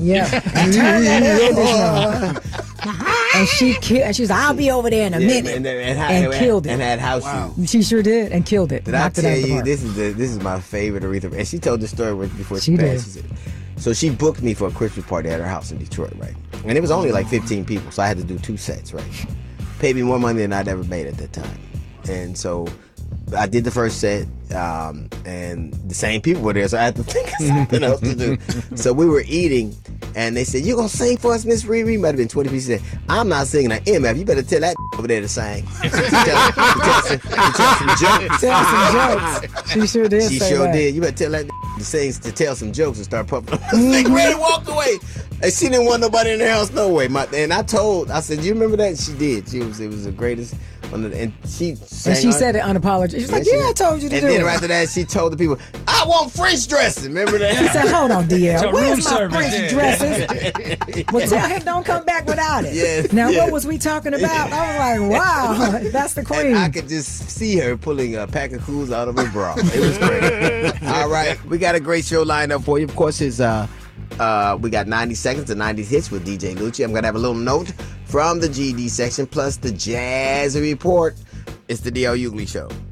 Yeah. And turned that air conditioner on. And she was, I'll be over there in a minute. And killed it. And had house shoes. She sure did, and killed it. Did I tell you, this is my favorite Aretha. And she told this story before she passed. She said, so she booked me for a Christmas party at her house in Detroit, right? And it was only like 15 people, so I had to do 2 sets, right? Paid me more money than I'd ever made at that time. And so I did the first set, and the same people were there, so I had to think of something else to do. So we were eating, and they said, "You gonna sing for us, Miss Riri?" Might have been 20 people. She said, "I'm not singing an MF. You better tell that over there to sing." Tell some jokes. She sure did. She sure did. You better tell that to sing, to tell some jokes and start pumping. They ready to walk away. And she didn't want nobody in the house, no way. And I said, "You remember that?" She did. It was the greatest. And she said it unapologetic. She was like, "Yeah, I told you to do it." And then after that, she told the people, "I want French dressing." Remember that? She said, "Hold on, DL. Where's my French dresses?" Well, tell him don't come back without it. Yes, now, what was we talking about? I was like, "Wow, that's the queen." And I could just see her pulling a pack of cools out of her bra. It was great. All right, we got a great show lined up for you. Of course, we got 90 seconds to 90s hits with DJ Lucci. I'm going to have a little note from the GD section, plus the Jazzy Report. It's the DL Hughley Show.